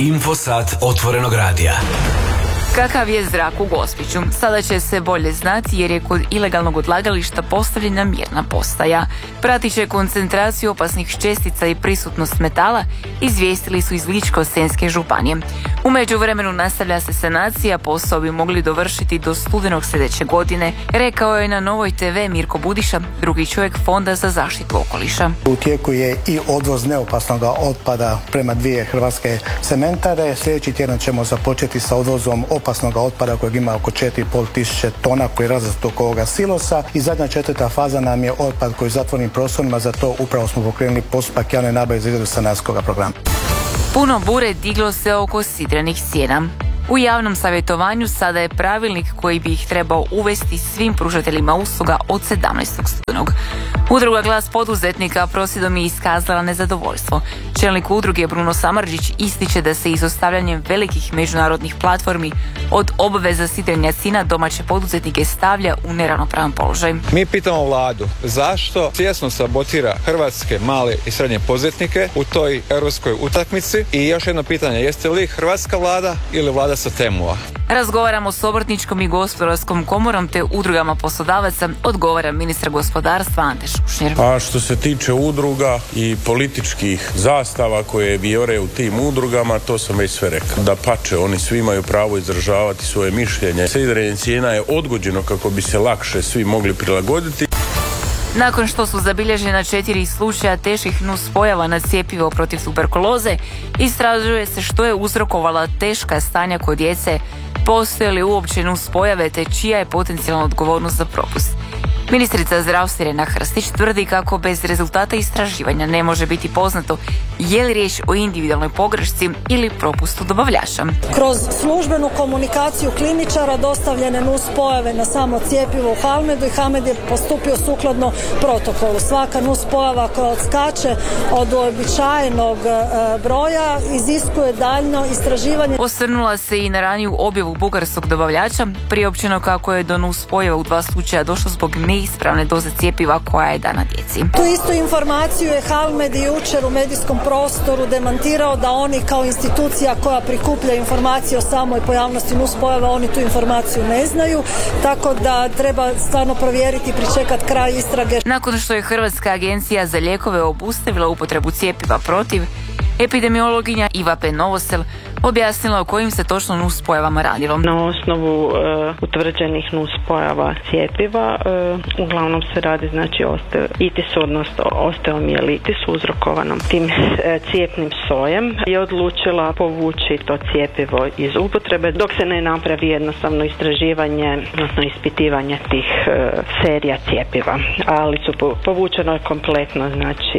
Infosat otvorenog radija. Kakav je zrak u Gospiću? Sada će se bolje znati jer je kod ilegalnog odlagališta postavljena mjerna postaja. Pratit će koncentraciju opasnih čestica i prisutnost metala, izvijestili su iz Ličko-senjske županije. U međuvremenu nastavlja se sanacija, posao bi mogli dovršiti do studenog sljedeće godine, rekao je na Novoj TV Mirko Budiša, drugi čovjek Fonda za zaštitu okoliša. U tijeku je i odvoz neopasnog otpada prema 2 hrvatske cementare. Sljedeći tjedan ćemo započeti sa odvozom opasnog otpada kojeg ima oko 4.500 tona koji je različit oko ovoga silosa i zadnja 4. faza nam je otpad koji je zatvorenim prostorima, za to upravo smo pokrenuli postupak javne nabave za izradu sanacijskog programa. Puno bure diglo se oko sidrenih cijena. U javnom savjetovanju sada je pravilnik koji bi ih trebao uvesti svim pružateljima usluga od 17. studenog. Udruga Glas poduzetnika prosvjedom je iskazala nezadovoljstvo. Čelnik udruge Bruno Samardžić ističe da se izostavljanjem velikih međunarodnih platformi od obveza sidrenja cijena domaće poduzetnike stavlja u neravnopravan položaj. Mi pitamo vladu zašto svjesno sabotira hrvatske male i srednje poduzetnike u toj europskoj utakmici i još jedno pitanje, jeste li hrvatska vlada ili vlada sa Temua? Razgovaramo s Obrtničkom i Gospodarskom komorom te udrugama poslodavaca, odgovara ministar gospodarstva Ante Šušnjer. A što se tiče udruga i političkih zastava koje vijore u tim udrugama, to sam već sve rekao. Da pače, oni svi imaju pravo izražavati svoje mišljenje. Sidrenje cijena je odgođeno kako bi se lakše svi mogli prilagoditi. Nakon što su zabilježena 4 slučaja teških nuspojava na cjepivo protiv tuberkuloze, istražuje se što je uzrokovala teška stanja kod djece, postoje li uopće nuspojave te čija je potencijalna odgovornost za propust. Ministrica zdravstva Irena Hrstić tvrdi kako bez rezultata istraživanja ne može biti poznato je li riječ o individualnoj pogrešci ili propustu dobavljača. Kroz službenu komunikaciju kliničara dostavljene nuspojave na samo cjepivo u Halmedu i Halmed je postupio sukladno protokolu. Svaka nuspojava koja odskače od uobičajenog broja iziskuje daljnjo istraživanje. Osvrnula se i na raniju objavu bugarskog dobavljača, priopćeno kako je do nuspojava u 2 slučaja došlo zbog neispravne doze cjepiva koja je dana djeci. Tu istu informaciju je Halmed jučer u medijskom prostoru demantirao da oni kao institucija koja prikuplja informacije o samoj pojavnosti nuspojava, oni tu informaciju ne znaju, tako da treba stvarno provjeriti i pričekati kraj istrage. Nakon što je Hrvatska agencija za lijekove obustavila upotrebu cjepiva protiv, epidemiologinja Iva P. Novosel objasnila o kojim se točno nuspojavama radilo. Na osnovu utvrđenih nuspojava cjepiva uglavnom se radi znači osteitis, odnosno osteomijelitis uzrokovanom tim cijepnim sojem, je odlučila povući to cjepivo iz upotrebe dok se ne napravi jednostavno istraživanje, odnosno ispitivanje tih serija cjepiva. Ali su povučeno kompletno znači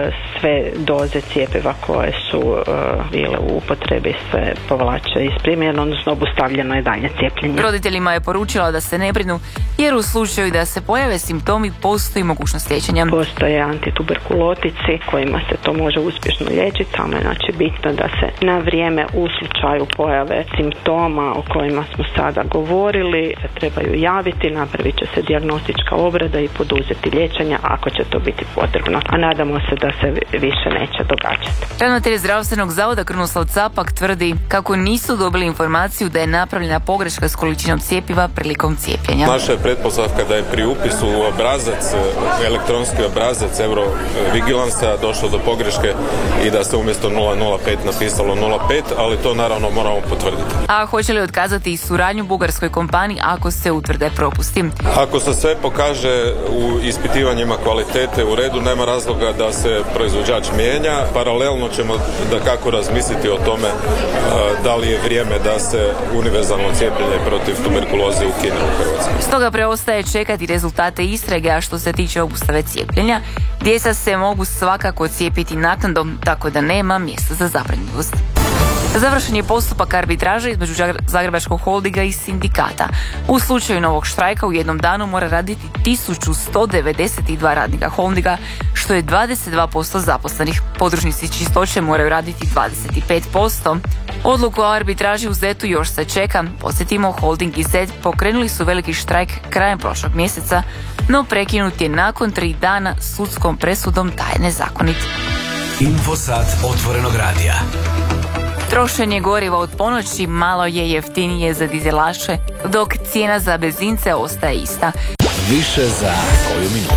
sve doze cjepiva koje su bile u upotrebi se povlače iz primjena, odnosno obustavljeno je dalje cijepljenje. Roditeljima je poručila da se ne brinu jer u slučaju da se pojave simptomi postoji mogućnost liječenja. Postoje antituberkulotici kojima se to može uspješno liječiti, samo je znači bitno da se na vrijeme u slučaju pojave simptoma o kojima smo sada govorili trebaju javiti, napravit će se dijagnostička obrada i poduzeti liječenja ako će to biti potrebno, a nadamo se da se više neće događati. Ravnatelj zdravstvenog zavoda Krunoslav Capak tvrdi kako nisu dobili informaciju da je napravljena pogreška s količinom cjepiva prilikom cijepljenja. Naša je pretpostavka da je pri upisu u obrazac, elektronski obrazac Eurovigilansa došlo do pogreške i da se umjesto 005 napisalo 05, ali to naravno moramo potvrditi. A hoće li otkazati i suradnju bugarskoj kompaniji ako se utvrde propusti? Ako se sve pokaže u ispitivanjima kvalitete u redu, nema razloga da se proizvođač mijenja. Paralelno ćemo dakako razmisliti o tome da li je vrijeme da se univerzalno cijepljenje protiv tuberkuloze ukine u Hrvatskoj. Stoga preostaje čekati rezultate istrage, a što se tiče obustave cijepljenja, djeca se mogu svakako cijepiti naknadom, tako da nema mjesta za zabrinutost. Završen je postupak arbitraže između Zagrebačkog holdinga i sindikata. U slučaju novog štrajka u jednom danu mora raditi 1192 radnika holdinga, što je 22% zaposlenih. Podružnici čistoće moraju raditi 25%. Odluku o arbitraži u ZET-u još se čeka. Podsjetimo, holding i ZET pokrenuli su veliki štrajk krajem prošlog mjeseca, no prekinut je nakon 3 dana sudskom presudom da je nezakonit. Infosat otvorenog radija. Trošenje goriva od ponoći malo je jeftinije za dizelaše, dok cijena za benzince ostaje ista. Više za koju minutu.